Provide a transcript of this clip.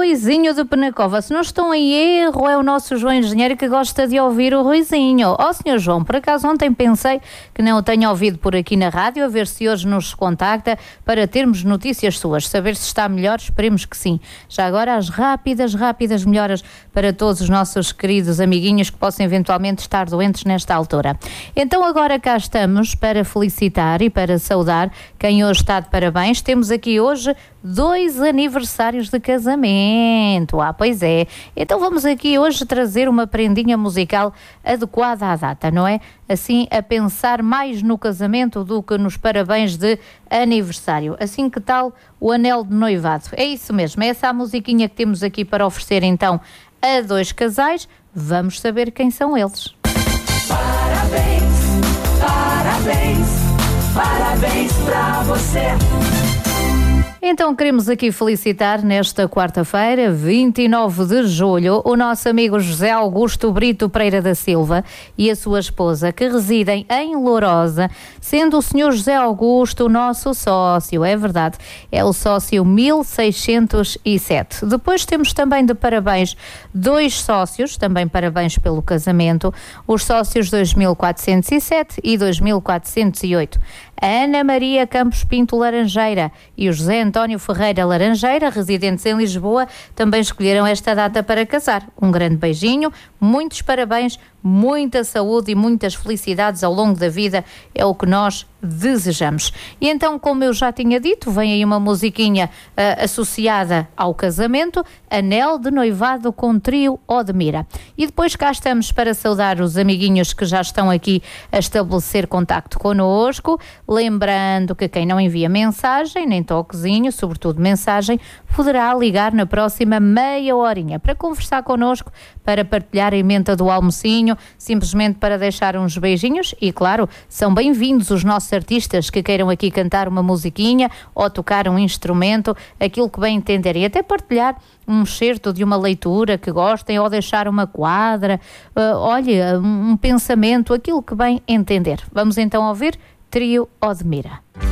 Ruizinho de Penacova. Se não estão em erro, é o nosso João Engenheiro que gosta de ouvir o Ruizinho. Senhor João, por acaso ontem pensei que não o tenho ouvido por aqui na rádio, a ver se hoje nos contacta para termos notícias suas, saber se está melhor, esperemos que sim. Já agora as rápidas melhoras para todos os nossos queridos amiguinhos que possam eventualmente estar doentes nesta altura. Então agora cá estamos para felicitar e para saudar quem hoje está de parabéns. Temos aqui hoje 2 aniversários de casamento. Pois é. Então vamos aqui hoje trazer uma prendinha musical adequada à data, não é? Assim, a pensar mais no casamento do que nos parabéns de aniversário. Assim, que tal o anel de noivado? É isso mesmo, é essa a musiquinha que temos aqui para oferecer então a 2 casais. Vamos saber quem são eles. Parabéns, parabéns, parabéns pra você. Então queremos aqui felicitar nesta quarta-feira, 29 de julho, o nosso amigo José Augusto Brito Pereira da Silva e a sua esposa, que residem em Lourosa, sendo o senhor José Augusto o nosso sócio, é verdade, é o sócio 1607. Depois temos também de parabéns 2 sócios, também parabéns pelo casamento, os sócios 2407 e 2408. A Ana Maria Campos Pinto Laranjeira e o José António Ferreira Laranjeira, residentes em Lisboa, também escolheram esta data para casar. Um grande beijinho, muitos parabéns, muita saúde e muitas felicidades ao longo da vida, é o que nós desejamos. E então, como eu já tinha dito, vem aí uma musiquinha associada ao casamento, Anel de Noivado com Trio Odmira. E depois cá estamos para saudar os amiguinhos que já estão aqui a estabelecer contacto connosco, lembrando que quem não envia mensagem, nem toquezinho, sobretudo mensagem, poderá ligar na próxima meia horinha para conversar connosco, para partilhar a emenda do almocinho, simplesmente para deixar uns beijinhos e, claro, são bem-vindos os nossos artistas que queiram aqui cantar uma musiquinha ou tocar um instrumento, aquilo que bem entenderem, até partilhar um excerto de uma leitura que gostem ou deixar uma quadra, um pensamento, aquilo que bem entender. Vamos então ouvir Trio Odmira.